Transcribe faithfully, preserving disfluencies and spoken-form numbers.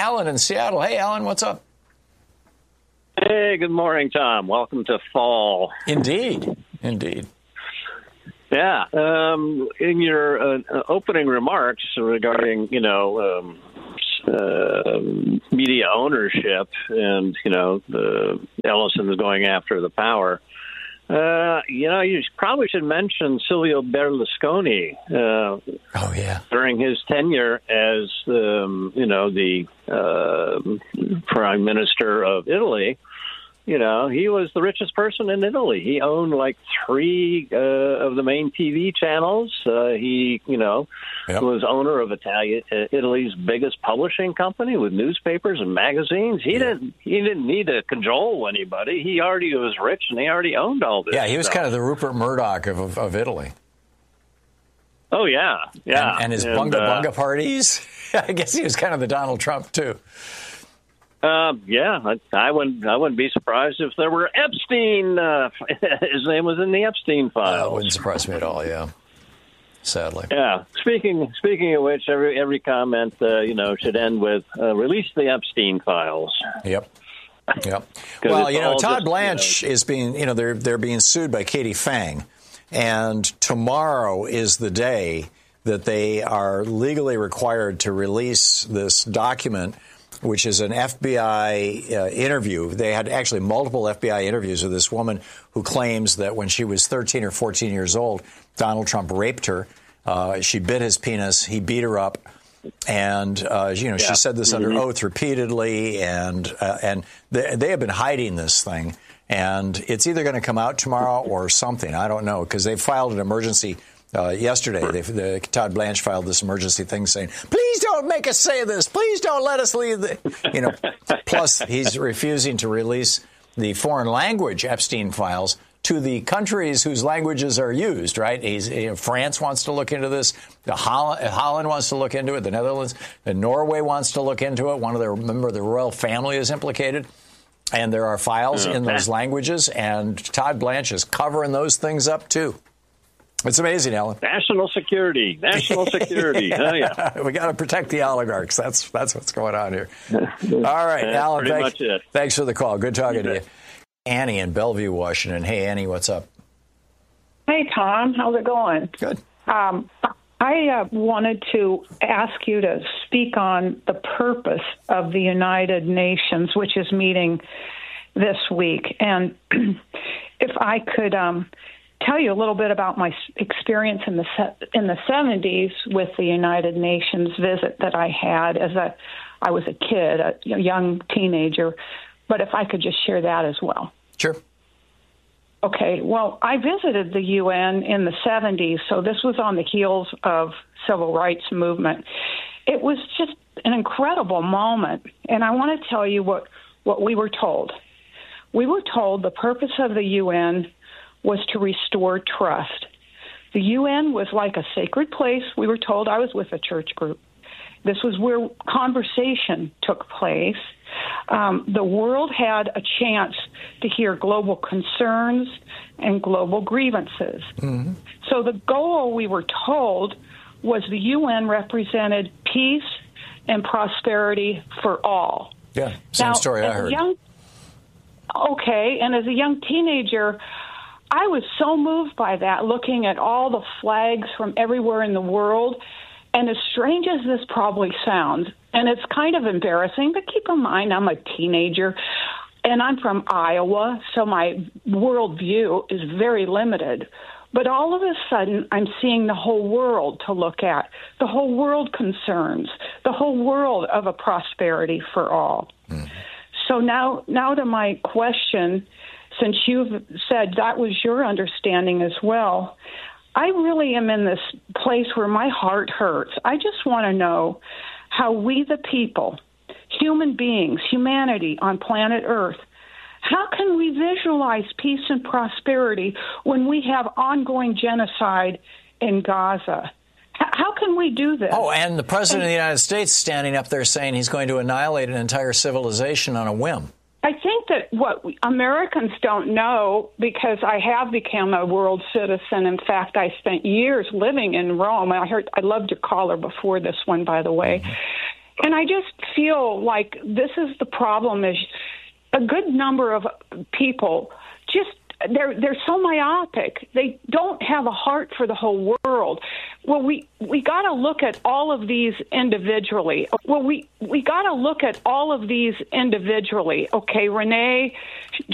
Alan in Seattle. Hey, Alan, what's up? Hey, good morning, Tom. Welcome to fall. Indeed. Indeed. Yeah. Um, in your uh, opening remarks regarding, you know, um, uh, media ownership and, you know, the Ellison is going after the power, uh, you know, you probably should mention Silvio Berlusconi. Uh, oh, yeah. During his tenure as, um, you know, the uh, prime minister of Italy. You know, he was the richest person in Italy. He owned like three uh, of the main T V channels. Uh, he, you know, yep. was owner of Italian, uh, Italy's biggest publishing company with newspapers and magazines. He yeah. didn't. He didn't need to cajole anybody. He already was rich, and he already owned all this. Yeah, he was stuff. kind of the Rupert Murdoch of of, of Italy. Oh yeah, yeah, and, and his and, bunga uh, bunga parties. I guess he was kind of the Donald Trump too. Uh, yeah, I, I wouldn't. I wouldn't be surprised if there were Epstein. Uh, his name was in the Epstein files. That uh, wouldn't surprise me at all. Yeah, sadly. Yeah. Speaking Speaking of which, every every comment, uh, you know, should end with uh, "release the Epstein files." Yep. Yep. Well, you know, Todd just, Blanche you know, is being. You know, they're they're being sued by Katie Fang, and tomorrow is the day that they are legally required to release this document, which is an F B I uh, interview. They had actually multiple F B I interviews with this woman who claims that when she was thirteen or fourteen years old, Donald Trump raped her. Uh, she bit his penis. He beat her up. And, uh, you know, yeah. she said this under mm-hmm. oath repeatedly. And uh, and they, they have been hiding this thing. And it's either going to come out tomorrow or something. I don't know, because they filed an emergency Uh, yesterday. They, the, Todd Blanche filed this emergency thing saying, please don't make us say this. Please don't let us leave. The, you know, plus he's refusing to release the foreign language Epstein files to the countries whose languages are used, right? He's, you know, France wants to look into this. The Holland, Holland wants to look into it. The Netherlands, and Norway wants to look into it. One of their, member of the royal family is implicated. And there are files in those languages. And Todd Blanche is covering those things up, too. It's amazing, Alan. National security, national security. yeah. Oh, yeah. We got to protect the oligarchs. That's that's what's going on here. All right, that's Alan, pretty thanks, much it. thanks for the call. Good talking to you. Annie in Bellevue, Washington. Hey, Annie, what's up? Hey, Tom. How's it going? Good. Um, I uh, wanted to ask you to speak on the purpose of the United Nations, which is meeting this week. And if I could um, tell you a little bit about my experience in the in the seventies with the United Nations visit that I had as a I was a kid, a young teenager. But if I could just share that as well. Sure. Okay. Well, I visited the U N in the seventies, so this was on the heels of civil rights movement. It was just an incredible moment, and I want to tell you what, what we were told. We were told the purpose of the U N was to restore trust. The U N was like a sacred place. We were told. I was with a church group. This was where conversation took place. Um, the world had a chance to hear global concerns and global grievances. Mm-hmm. So the goal, we were told, was the U N represented peace and prosperity for all. Yeah, same now, story I heard. Young, okay, and as a young teenager, I was so moved by that, looking at all the flags from everywhere in the world. And as strange as this probably sounds, and it's kind of embarrassing, but keep in mind I'm a teenager, and I'm from Iowa, so my worldview is very limited. But all of a sudden, I'm seeing the whole world to look at, the whole world concerns, the whole world of a prosperity for all. Mm-hmm. So now, now to my question, since you've said that was your understanding as well, I really am in this place where my heart hurts. I just want to know how we, the people, human beings, humanity on planet Earth, how can we visualize peace and prosperity when we have ongoing genocide in Gaza? H- how can we do this? Oh, and the President and, of the United States standing up there saying he's going to annihilate an entire civilization on a whim. I think that what we, Americans don't know, because I have become a world citizen. In fact, I spent years living in Rome. I heard I loved your caller before this one, by the way. Mm-hmm. And I just feel like this is the problem, is a good number of people just, they're they're so myopic. They don't have a heart for the whole world. Well, we we got to look at all of these individually. Well, we we got to look at all of these individually. Okay, Renee,